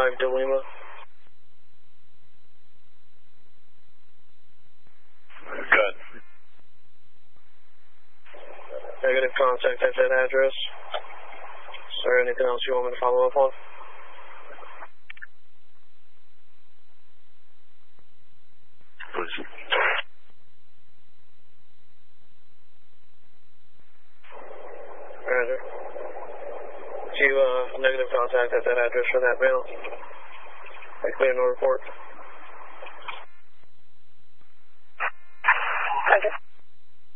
5 to Lima. Good. Negative contact at that address. Is there anything else you want me to follow up on? Please. Roger. Negative contact at that address for that mail. I clear no report.